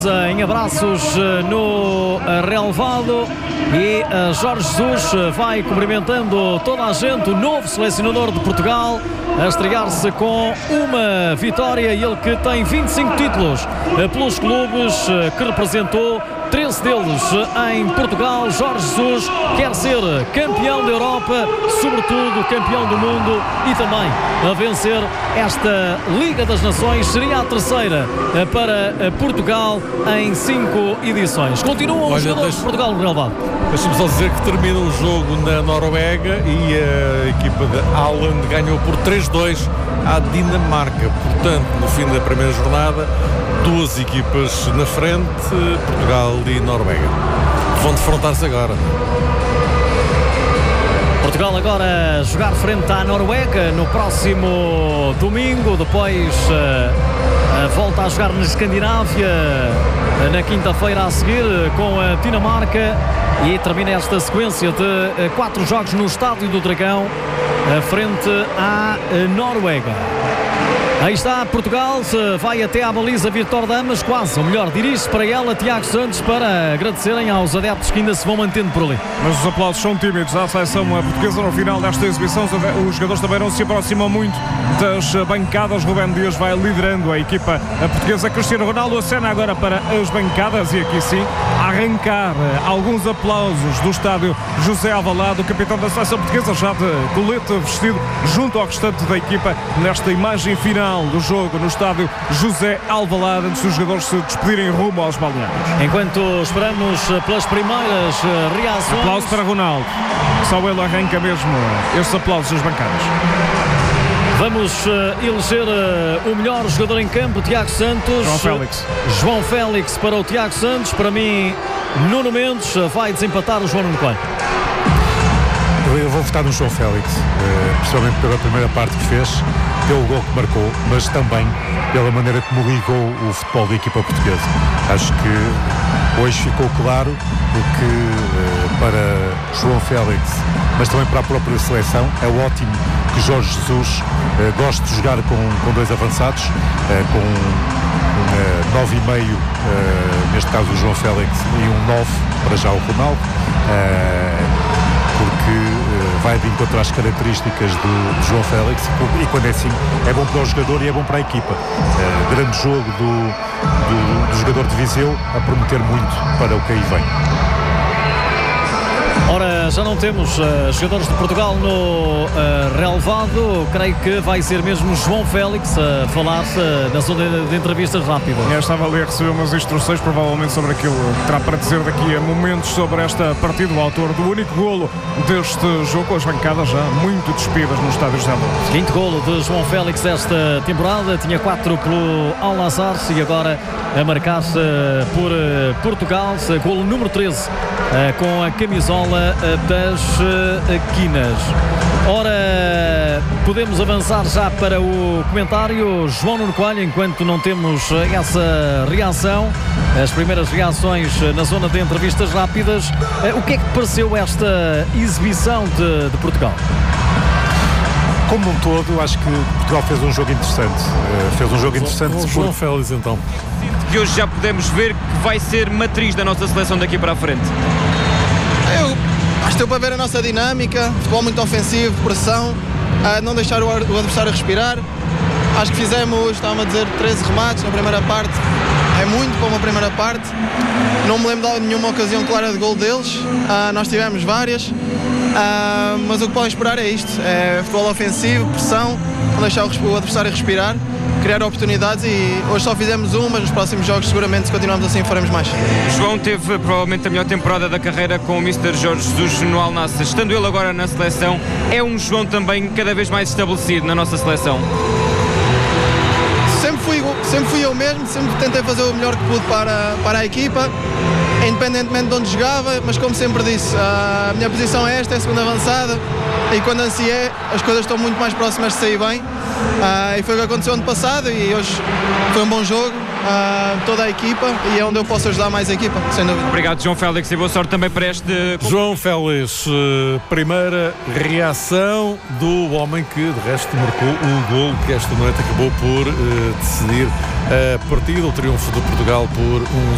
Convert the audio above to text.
Em abraços no relevado e Jorge Jesus vai cumprimentando toda a gente, o novo selecionador de Portugal, a estrear-se com uma vitória, ele que tem 25 títulos pelos clubes que representou, 13 deles em Portugal. Jorge Jesus quer ser campeão da Europa, sobretudo campeão do mundo e também a vencer esta Liga das Nações. Seria a terceira para Portugal em 5 edições. Continuam os jogadores de Portugal no relevado. Deixa-me só dizer que termina o jogo na Noruega e a equipa de Haaland ganhou por 3-2 à Dinamarca. Portanto, no fim da primeira jornada, duas equipas na frente, Portugal e Noruega. Vão defrontar-se agora. Portugal agora jogar frente à Noruega no próximo domingo, depois volta a jogar na Escandinávia na quinta-feira a seguir com a Dinamarca e termina esta sequência de 4 jogos no Estádio do Dragão frente à Noruega. Aí está Portugal, vai até à baliza Vítor Damas, quase, ou melhor, dirige-se para ela Tiago Santos para agradecerem aos adeptos que ainda se vão mantendo por ali. Mas os aplausos são tímidos à seleção portuguesa no final desta exibição. Os jogadores também não se aproximam muito das bancadas. Rubén Dias vai liderando a equipa portuguesa. Cristiano Ronaldo acena agora para as bancadas e aqui sim arrancar alguns aplausos do estádio José Alvalade, o capitão da seleção portuguesa, já de colete vestido junto ao restante da equipa nesta imagem final do jogo no estádio José Alvalade, antes dos jogadores se despedirem rumo aos balneários. Enquanto esperamos pelas primeiras reações. Aplauso para Ronaldo, só ele arranca mesmo estes aplausos das bancadas. Vamos eleger o melhor jogador em campo, Tiago Santos. João Félix para o Tiago Santos. Para mim, Nuno Mendes vai desempatar o João Nuno Coelho. Eu vou votar no João Félix, principalmente pela primeira parte que fez, pelo gol que marcou, mas também pela maneira como ligou o futebol da equipa portuguesa. Acho que hoje ficou claro que para João Félix, mas também para a própria seleção, é ótimo que Jorge Jesus goste de jogar com dois avançados, com 9,5, neste caso o João Félix, e um 9 para já o Ronaldo, porque vai de encontro às características de João Félix e quando é assim é bom para o jogador e é bom para a equipa. Grande jogo do jogador de Viseu, a prometer muito para o que aí vem. Ora, já não temos jogadores de Portugal no relevado. Creio que vai ser mesmo João Félix a falar na zona de entrevistas rápidas. Eu estava ali a receber umas instruções, provavelmente sobre aquilo que terá para dizer daqui a momentos sobre esta partida. O autor do único golo deste jogo, com as bancadas já muito despidas no estádio José Alvalade. Quinto golo de João Félix esta temporada, tinha 4 pelo Al-Nassr e agora a marcar-se por Portugal, golo número 13 com a camisola das quinas. Ora, podemos avançar já para o comentário. João Nuno Coelho, enquanto não temos essa reação, as primeiras reações na zona de entrevistas rápidas, o que é que pareceu esta exibição de Portugal? Como um todo, acho que Portugal fez um jogo interessante. João Félix, então. Que hoje já podemos ver que vai ser matriz da nossa seleção daqui para a frente. Eu acho que deu para ver a nossa dinâmica, futebol muito ofensivo, pressão, não deixar o adversário respirar. Acho que fizemos, estava a dizer, 13 remates na primeira parte. É muito para uma primeira parte. Não me lembro de nenhuma ocasião clara de gol deles. Nós tivemos várias. Mas o que podem esperar é isto. É futebol ofensivo, pressão, não deixar o adversário respirar, criar oportunidades, e hoje só fizemos uma, mas nos próximos jogos seguramente, se continuarmos assim, faremos mais. João teve provavelmente a melhor temporada da carreira com o Mr. Jorge Jesus no Al-Nassr. Estando ele agora na seleção, é um João também cada vez mais estabelecido na nossa seleção. Sempre fui eu mesmo, sempre tentei fazer o melhor que pude para a equipa, independentemente de onde jogava, mas como sempre disse, a minha posição é esta, é a segunda avançada, e quando assim é, as coisas estão muito mais próximas de sair bem, e foi o que aconteceu ano passado, e hoje foi um bom jogo, toda a equipa, e é onde eu posso ajudar mais a equipa, sem dúvida. Obrigado, João Félix, e boa sorte também para este... João Félix, primeira reação do homem que de resto marcou o gol que esta noite acabou por decidir a partida, o triunfo de Portugal por